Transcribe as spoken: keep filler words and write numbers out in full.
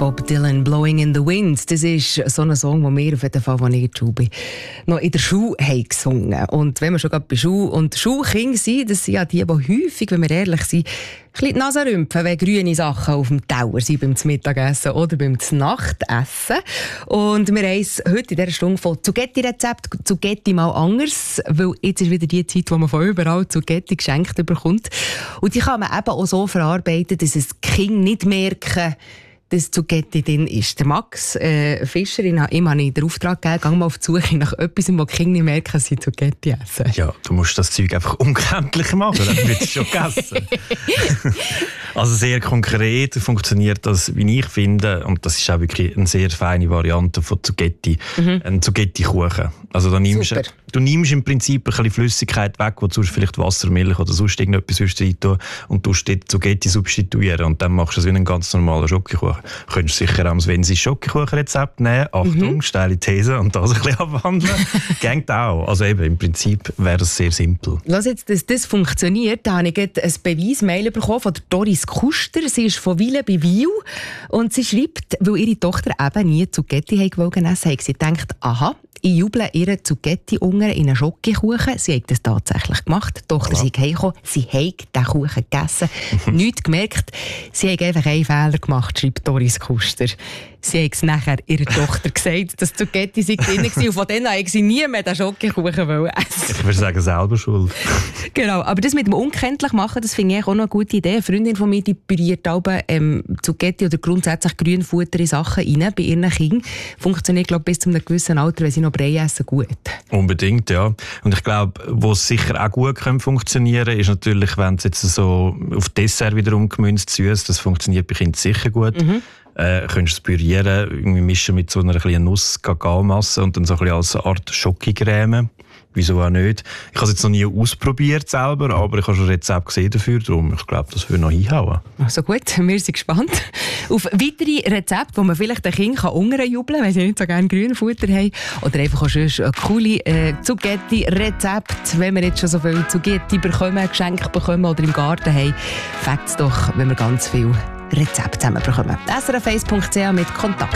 Bob Dylan, «Blowing in the Wind». Das ist so ein Song, den wir auf jeden Fall, als ich in der Schule bin, noch in der Schule haben gesungen. Und wenn wir schon gerade bei Schule und Schulkinder sind, das sind ja die, die häufig, wenn wir ehrlich sind, ein bisschen die Nase rümpfen, wenn grüne Sachen auf dem Teller sind beim Mittagessen oder beim Nachtessen. Und wir haben es heute in dieser Stunde von Zugetti-Rezept, Zugetti mal anders, weil jetzt ist wieder die Zeit, wo man von überall Zugetti geschenkt bekommt. Und die kann man eben auch so verarbeiten, dass es die Kinder nicht merken, dass Zugetti drin ist. Der Max äh, Fischer, ihm habe ich den Auftrag gegeben, geh mal auf die Suche nach etwas, wo die Kinder nicht merken, dass sie Zugetti essen. Ja, du musst das Zeug einfach unkenntlich machen, dann wird es schon gegessen. Also sehr konkret funktioniert das, wie ich finde, und das ist auch wirklich eine sehr feine Variante von Zugetti, mhm. ein Zugetti-Kuchen. Also da nimmst du nimmst im Prinzip ein bisschen Flüssigkeit weg, wo du vielleicht Wasser, Milch oder sonst irgendetwas rein tun und du dort Zugetti substituieren und dann machst du es wie einen ganz normalen Schokokuchen. Du könntest sicher auch das Wensi Schokokuchenrezept nehmen, Achtung, mhm. steile These, und das ein bisschen abwandeln. Geht auch. Also eben, im Prinzip wäre das sehr simpel. Lass jetzt, dass das funktioniert, da habe ich ein Beweismail bekommen von der Doris Kuster. Sie ist von Wille bei Wiel und sie schreibt, weil ihre Tochter eben nie Zugetti essen wollte, hat sie gedacht, aha, ich juble ihre Zugetti-Unger in einen Schokokuchen. Sie hat das tatsächlich gemacht. Die Tochter ist heimgekommen, sie hat den Kuchen gegessen. Nichts gemerkt. Sie hat einfach einen Fehler gemacht, schreibt Doris Kuster. Sie hat es nachher ihrer Tochter gesagt, dass Zugetti sei drin war. Und von denen hat sie nie mehr den Schokokuchen essen. Ich würde sagen, selber schuld. Genau, aber das mit dem unkenntlich machen, das finde ich auch noch eine gute Idee. Eine Freundin von mir, die püriert ähm, Zugetti oder grundsätzlich Grünfutter in Sachen rein bei ihren Kindern. Funktioniert, glaube ich, bis zu einem gewissen Alter, wenn sie noch Brei essen, gut. Unbedingt, ja. Und ich glaube, wo es sicher auch gut funktionieren kann, ist natürlich, wenn es jetzt so auf Dessert wiederum gemünzt süß, das funktioniert bei Kindern sicher gut. Mhm. Äh, könntest du es pürieren, irgendwie mischen mit so einer kleinen Nuss-Kakaomasse und dann so ein bisschen als Art Schokocreme. Wieso auch nicht? Ich habe es jetzt noch nie ausprobiert selber, aber ich habe schon ein Rezept gesehen dafür, darum ich glaube, das würde noch hinhauen. Also gut, wir sind gespannt auf weitere Rezepte, die man vielleicht den Kindern unterjubeln kann, wenn sie nicht so gerne Grünfutter haben. Oder einfach auch schon ein coole äh, Zugetti-Rezept, wenn wir jetzt schon so viel Zugetti bekommen, Geschenke bekommen oder im Garten haben. Fängt es doch, wenn wir ganz viel Rezepte zusammen bekommen. S R F eins punkt c h mit Kontakt.